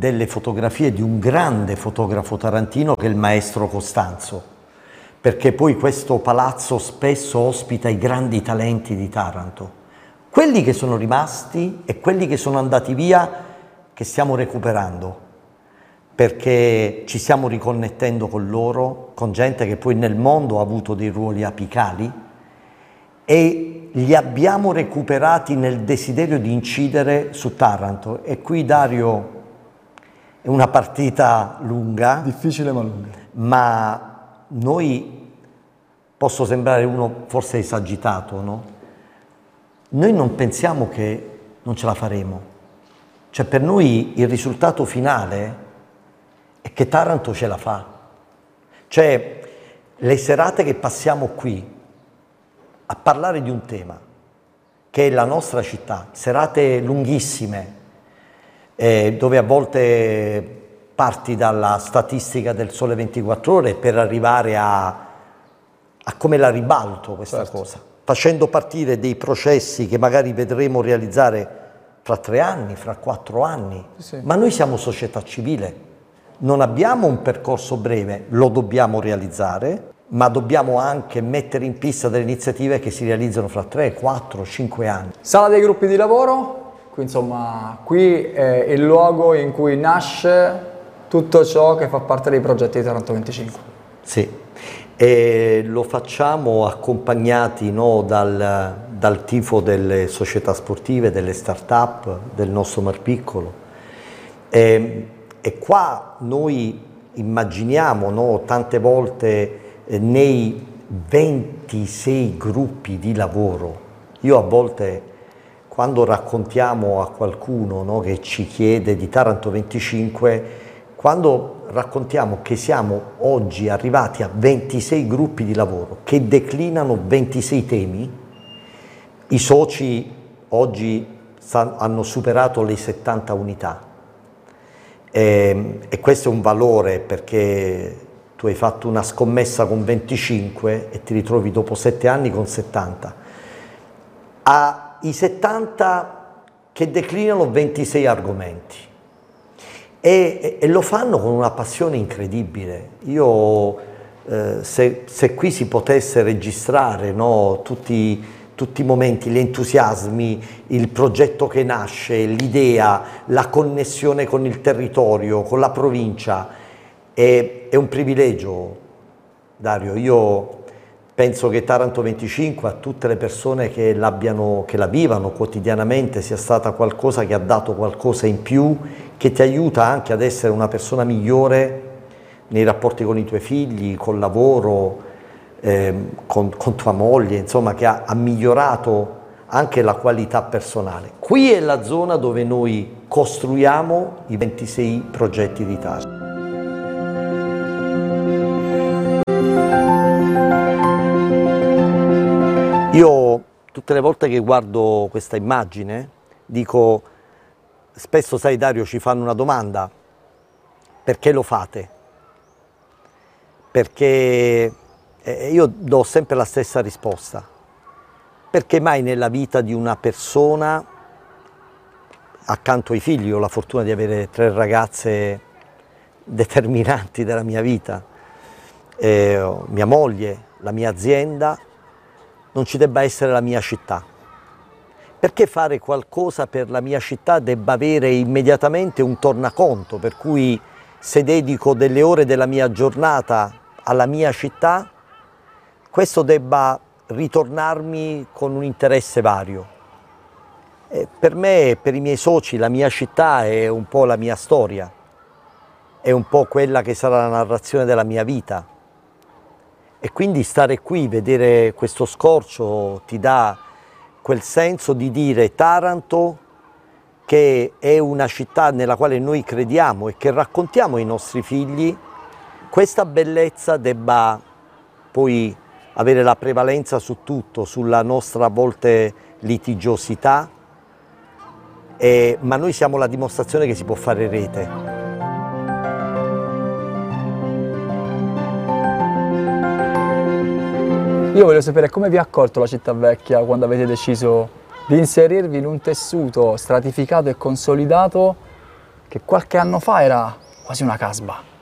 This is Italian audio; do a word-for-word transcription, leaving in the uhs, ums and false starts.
delle fotografie di un grande fotografo tarantino che è il maestro Costanzo, perché poi questo palazzo spesso ospita i grandi talenti di Taranto, quelli che sono rimasti e quelli che sono andati via, che stiamo recuperando, perché ci stiamo riconnettendo con loro, con gente che poi nel mondo ha avuto dei ruoli apicali, e li abbiamo recuperati nel desiderio di incidere su Taranto. E qui, Dario, è una partita lunga, difficile ma lunga, ma noi, posso sembrare uno forse esagitato, no? Noi non pensiamo che non ce la faremo. Cioè, per noi il risultato finale è che Taranto ce la fa. Cioè, le serate che passiamo qui a parlare di un tema che è la nostra città, serate lunghissime, eh, dove a volte parti dalla statistica del Sole ventiquattro Ore per arrivare a, a come la ribalto questa certo. cosa, facendo partire dei processi che magari vedremo realizzare fra tre anni, fra quattro anni, sì. ma noi siamo società civile, non abbiamo un percorso breve, lo dobbiamo realizzare, ma dobbiamo anche mettere in pista delle iniziative che si realizzano fra tre, quattro, cinque anni. Sala dei gruppi di lavoro, qui insomma, qui è il luogo in cui nasce tutto ciò che fa parte dei progetti di Taranto venticinque. Sì, e lo facciamo accompagnati no, dal, dal tifo delle società sportive, delle start-up, del nostro Mar Piccolo. E, e qua noi immaginiamo no, tante volte eh, nei ventisei gruppi di lavoro, io a volte quando raccontiamo a qualcuno no, che ci chiede di Taranto venticinque, quando raccontiamo che siamo oggi arrivati a ventisei gruppi di lavoro che declinano ventisei temi, i soci oggi hanno superato le settanta unità e, e questo è un valore, perché tu hai fatto una scommessa con venticinque e ti ritrovi dopo sette anni con settanta. Ha i settanta che declinano ventisei argomenti. E, e lo fanno con una passione incredibile. Io, eh, se, se qui si potesse registrare no, tutti, tutti i momenti, gli entusiasmi, il progetto che nasce, l'idea, la connessione con il territorio, con la provincia, è, è un privilegio, Dario. Io penso che Taranto venticinque, a tutte le persone che, l'abbiano, che la vivano quotidianamente, sia stata qualcosa che ha dato qualcosa in più, che ti aiuta anche ad essere una persona migliore nei rapporti con i tuoi figli, col lavoro, eh, con, con tua moglie, insomma, che ha, ha migliorato anche la qualità personale. Qui è la zona dove noi costruiamo i ventisei progetti di Taranto. Io tutte le volte che guardo questa immagine dico, spesso sai Dario, ci fanno una domanda: perché lo fate? Perché eh, io do sempre la stessa risposta. Perché mai nella vita di una persona, accanto ai figli, ho la fortuna di avere tre ragazze determinanti della mia vita, eh, mia moglie, la mia azienda, non ci debba essere la mia città. Perché fare qualcosa per la mia città debba avere immediatamente un tornaconto, per cui se dedico delle ore della mia giornata alla mia città, questo debba ritornarmi con un interesse vario. E per me e per i miei soci la mia città è un po' la mia storia, è un po' quella che sarà la narrazione della mia vita. E quindi stare qui, vedere questo scorcio, ti dà quel senso di dire Taranto, che è una città nella quale noi crediamo e che raccontiamo ai nostri figli, questa bellezza debba poi avere la prevalenza su tutto, sulla nostra a volte litigiosità, e, ma noi siamo la dimostrazione che si può fare rete. Io voglio sapere come vi ha accolto la città vecchia quando avete deciso di inserirvi in un tessuto stratificato e consolidato che qualche anno fa era quasi una casba.